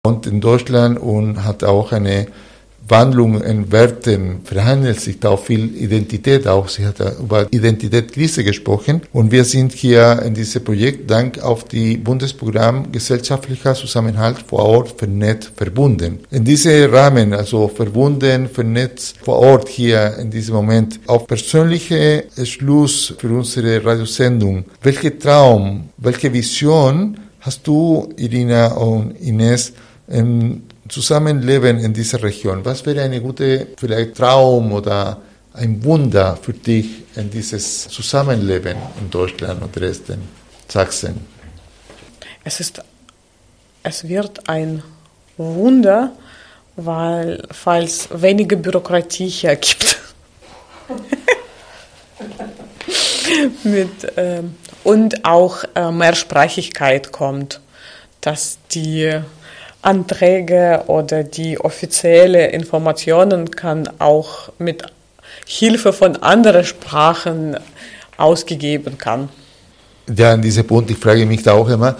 und in Deutschland und hat auch eine Wandlung in Werten, verhandelt sich da auch viel Identität auch. Sie hat ja über Identitätskrise gesprochen. Und wir sind hier in diesem Projekt dank auf die Bundesprogramm Gesellschaftlicher Zusammenhalt vor Ort, vernetzt, verbunden. In diesem Rahmen, also verbunden, vernetzt, vor Ort hier in diesem Moment, auf persönliche Schluss für unsere Radiosendung. Welche Traum, welche Vision hast du, Irina und Ines, im Zusammenleben in dieser Region? Was wäre eine gute, vielleicht Traum oder ein Wunder für dich in dieses Zusammenleben in Deutschland und Dresden, Sachsen? Es wird ein Wunder, weil es weniger Bürokratie hier gibt. Und auch Mehrsprachigkeit kommt, dass die Anträge oder die offizielle Informationen kann auch mit Hilfe von anderen Sprachen ausgegeben kann. Ja, an diesem Punkt, ich frage mich da auch immer,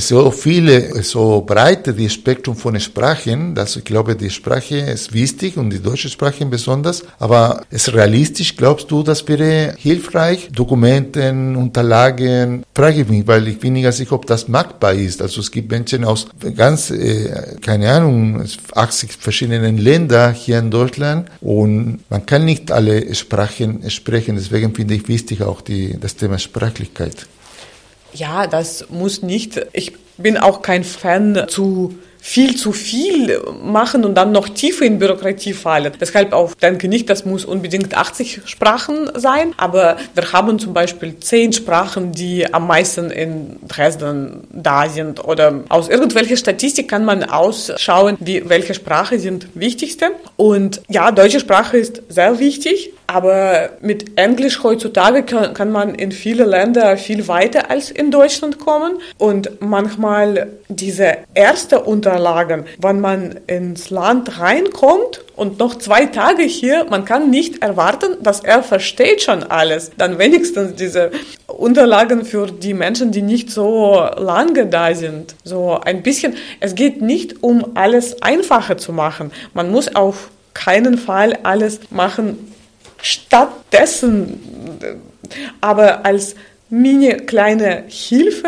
so breit das Spektrum von Sprachen, dass ich glaube, die Sprache ist wichtig und die deutsche Sprache besonders, aber ist realistisch, glaubst du, das wäre hilfreich? Dokumenten, Unterlagen, frage ich mich, weil ich bin nicht ganz sicher, ob das machbar ist. Also es gibt Menschen aus ganz, keine Ahnung, 80 verschiedenen Ländern hier in Deutschland und man kann nicht alle Sprachen sprechen, deswegen finde ich wichtig auch das Thema Sprachlichkeit. Ja, das muss nicht. Ich bin auch kein Fan zu viel machen und dann noch tiefer in Bürokratie fallen. Deshalb auch denke nicht, das muss unbedingt 80 Sprachen sein, aber wir haben zum Beispiel 10 Sprachen, die am meisten in Dresden da sind oder aus irgendwelcher Statistik kann man ausschauen, welche Sprache sind wichtigste. Und ja, deutsche Sprache ist sehr wichtig, aber mit Englisch heutzutage kann man in viele Länder viel weiter als in Deutschland kommen und manchmal diese erste Unterlagen, wenn man ins Land reinkommt und noch 2 Tage hier, man kann nicht erwarten, dass er versteht schon alles. Dann wenigstens diese Unterlagen für die Menschen, die nicht so lange da sind. So ein bisschen, es geht nicht um alles einfacher zu machen. Man muss auf keinen Fall alles machen stattdessen, aber als kleine Hilfe,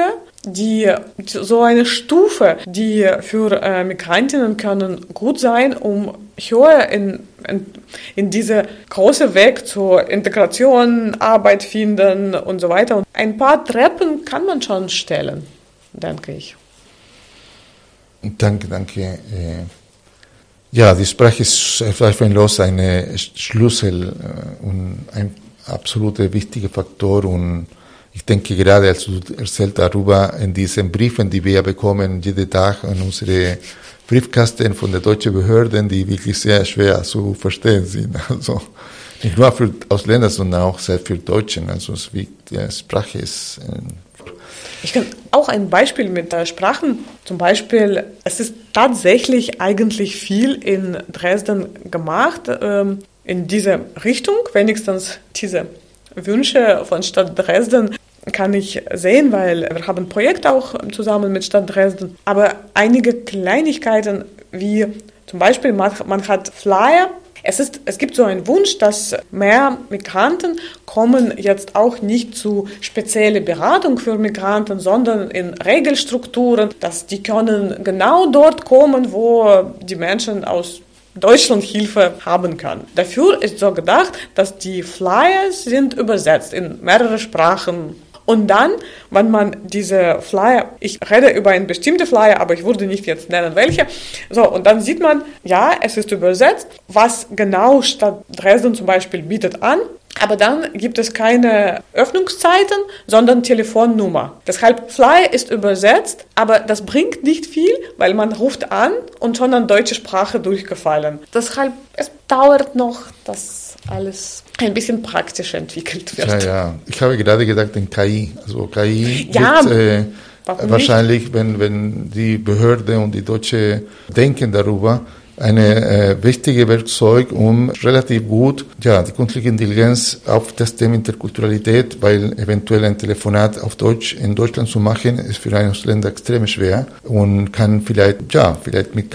so eine Stufe, die für Migrantinnen können gut sein, um höher in diese große Weg zur Integration, Arbeit finden und so weiter. Und ein paar Treppen kann man schon stellen, denke ich. Danke. Ja, die Sprache ist zweifellos ein Schlüssel und ein absoluter wichtiger Faktor und ich denke gerade, als du erzählt darüber, in diesen Briefen, die wir bekommen, jeden Tag an unsere Briefkasten von den deutschen Behörden, die wirklich sehr schwer zu verstehen sind. Also nicht nur für Ausländer, sondern auch selbst für Deutschen. Also die Sprache ist... Ich kann auch ein Beispiel mit Sprachen. Zum Beispiel, es ist tatsächlich eigentlich viel in Dresden gemacht, in diese Richtung, wenigstens diese Wünsche von Stadt Dresden kann ich sehen, weil wir haben ein Projekt auch zusammen mit Stadt Dresden. Aber einige Kleinigkeiten, wie zum Beispiel, man hat Flyer. Es gibt so einen Wunsch, dass mehr Migranten kommen jetzt auch nicht zu spezielle Beratung für Migranten, sondern in Regelstrukturen, dass die können genau dort kommen, wo die Menschen aus Deutschland Hilfe haben können. Dafür ist so gedacht, dass die Flyers sind übersetzt in mehrere Sprachen. Und dann, wenn man diese Flyer, ich rede über einen bestimmten Flyer, aber ich würde nicht jetzt nennen, welche, so, und dann sieht man, ja, es ist übersetzt, was genau Stadt Dresden zum Beispiel bietet an, aber dann gibt es keine Öffnungszeiten, sondern Telefonnummer. Deshalb, Flyer ist übersetzt, aber das bringt nicht viel, weil man ruft an und schon an deutsche Sprache durchgefallen. Deshalb, es dauert noch, dass alles ein bisschen praktisch entwickelt wird. Ja. Ich habe gerade gedacht in KI. Also KI ja, wird wahrscheinlich, wenn die Behörde und die Deutsche denken darüber, eine wichtige Werkzeug, um relativ gut die künstliche Intelligenz auf das Thema Interkulturalität, weil eventuell ein Telefonat auf Deutsch in Deutschland zu machen, ist für einen Ausländer extrem schwer und kann vielleicht mit